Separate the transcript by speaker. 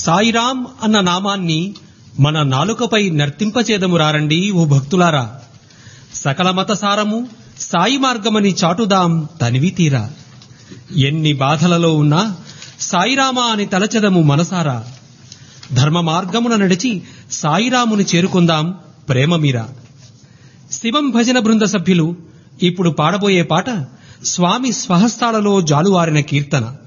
Speaker 1: సాయిరాం అన్న నామాన్ని మన నాలుకపై నర్తింపచేదమురారండి ఓ భక్తులారా. సకల మత సారము సాయి మార్గమని చాటుదాం తనివి తీరా. ఎన్ని బాధలలో ఉన్నా సాయిరామా అని తలచెదము మనసారా. ధర్మ మార్గమున నడిచి సాయిరాముని చేరుకుందాం ప్రేమ మీరా. శివం భజన బృంద సభ్యులు ఇప్పుడు పాడబోయే పాట స్వామి స్వహస్తాలలో జాలువారిన కీర్తన.